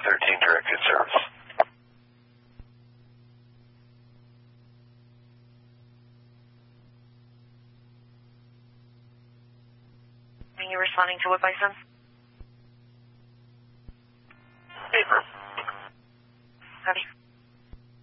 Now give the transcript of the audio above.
13 directed service. Are you responding to what, Bison? Paper. Copy.